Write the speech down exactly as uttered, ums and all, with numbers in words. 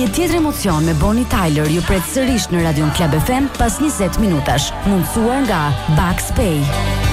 Një tjetër emocion me Bonnie Tyler ju pret sërish në Radion Club F M pas njëzet minutash, mundësuar nga Backspay.